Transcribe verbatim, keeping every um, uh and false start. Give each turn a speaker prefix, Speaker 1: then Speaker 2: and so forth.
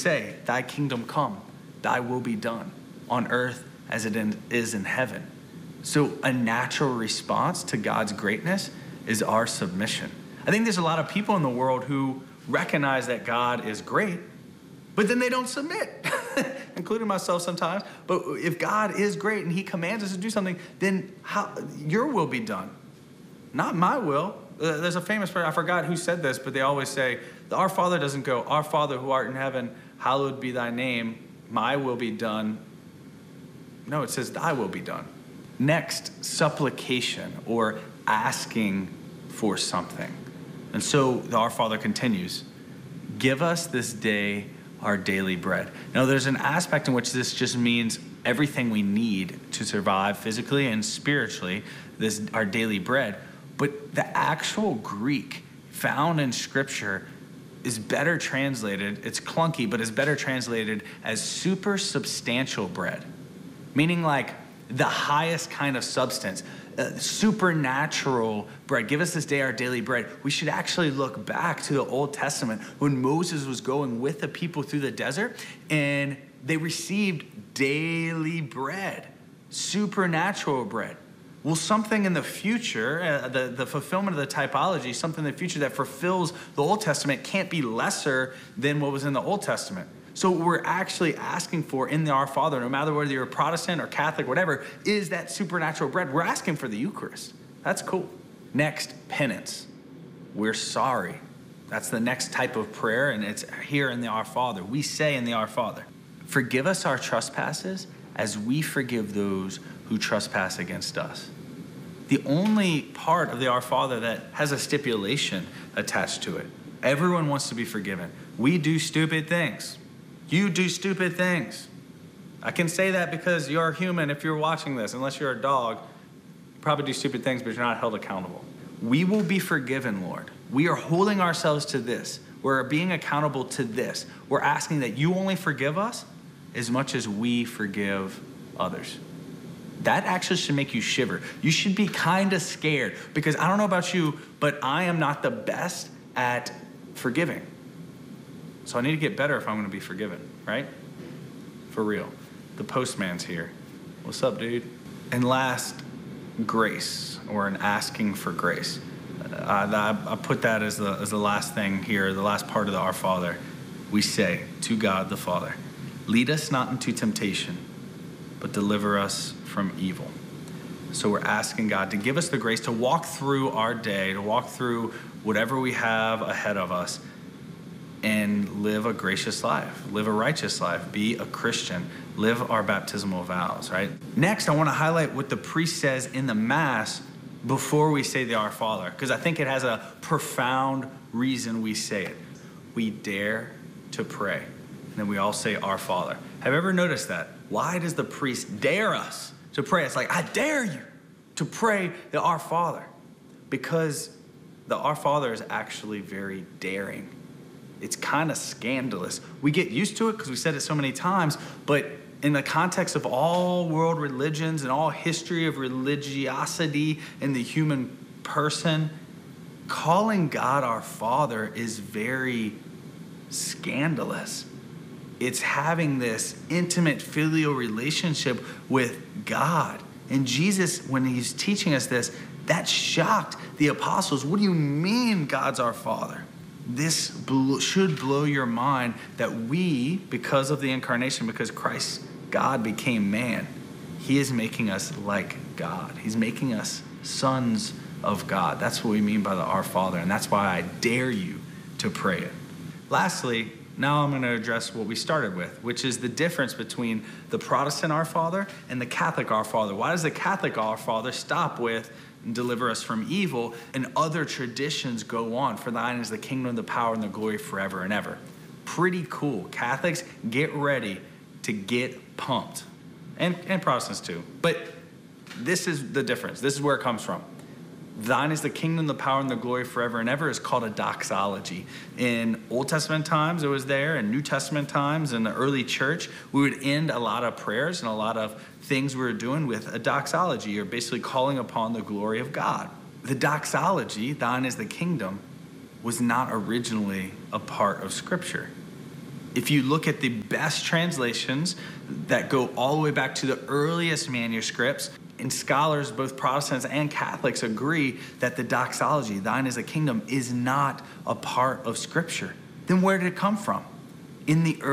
Speaker 1: say, thy kingdom come, thy will be done on earth as it is in heaven. So a natural response to God's greatness is our submission. I think there's a lot of people in the world who recognize that God is great, but then they don't submit, including myself sometimes. But if God is great and he commands us to do something, then how, your will be done, not my will. Uh, there's a famous prayer, I forgot who said this, but they always say, our Father doesn't go, our Father who art in heaven, hallowed be thy name, my will be done. No, it says thy will be done. Next, supplication, or asking for something. And so the Our Father continues, give us this day our daily bread. Now there's an aspect in which this just means everything we need to survive physically and spiritually, this our daily bread. But the actual Greek found in Scripture is better translated, it's clunky, but is better translated as super substantial bread, meaning like the highest kind of substance, uh, supernatural bread. Give us this day our daily bread. We should actually look back to the Old Testament when Moses was going with the people through the desert and they received daily bread, supernatural bread. Well, something in the future, uh, the, the fulfillment of the typology, something in the future that fulfills the Old Testament can't be lesser than what was in the Old Testament. So what we're actually asking for in the Our Father, no matter whether you're a Protestant or Catholic, whatever, is that supernatural bread. We're asking for the Eucharist. That's cool. Next, penance. We're sorry. That's the next type of prayer, and it's here in the Our Father. We say in the Our Father, forgive us our trespasses as we forgive those who trespass against us. The only part of the Our Father that has a stipulation attached to it. Everyone wants to be forgiven. We do stupid things. You do stupid things. I can say that because you're human. If you're watching this, unless you're a dog, you probably do stupid things, but you're not held accountable. We will be forgiven, Lord. We are holding ourselves to this. We're being accountable to this. We're asking that you only forgive us as much as we forgive others. That actually should make you shiver. You should be kind of scared because I don't know about you, but I am not the best at forgiving. So I need to get better if I'm going to be forgiven, right? For real. The postman's here. What's up, dude? And last, grace, or an asking for grace. Uh, I, I put that as the, as the last thing here, the last part of the Our Father. We say to God the Father, lead us not into temptation, but deliver us from evil. So we're asking God to give us the grace to walk through our day, to walk through whatever we have ahead of us and live a gracious life, live a righteous life, be a Christian, live our baptismal vows, right? Next, I want to highlight what the priest says in the Mass before we say the Our Father, because I think it has a profound reason we say it. We dare to pray, and then we all say Our Father. Have you ever noticed that? Why does the priest dare us to pray? It's like, I dare you to pray the Our Father, because the Our Father is actually very daring. It's kind of scandalous. We get used to it because we said it so many times, but in the context of all world religions and all history of religiosity in the human person, calling God our Father is very scandalous. It's having this intimate filial relationship with God. And Jesus, when he's teaching us this, that shocked the apostles. What do you mean God's our Father? This bl- should blow your mind that we, because of the incarnation, because Christ, God became man, he is making us like God. He's making us sons of God. That's what we mean by the Our Father, and that's why I dare you to pray it. Lastly, now I'm going to address what we started with, which is the difference between the Protestant Our Father and the Catholic Our Father. Why does the Catholic Our Father stop with and deliver us from evil, and other traditions go on? For thine is the kingdom, the power, and the glory forever and ever. Pretty cool. Catholics, get ready to get pumped. And, and Protestants too. But this is the difference. This is where it comes from. Thine is the kingdom, the power, and the glory forever and ever is called a doxology. In Old Testament times, it was there. In New Testament times, in the early church, we would end a lot of prayers and a lot of things we were doing with a doxology, or basically calling upon the glory of God. The doxology, thine is the kingdom, was not originally a part of Scripture. If you look at the best translations that go all the way back to the earliest manuscripts, and scholars, both Protestants and Catholics, agree that the doxology, thine is a kingdom, is not a part of Scripture. Then where did it come from? In the early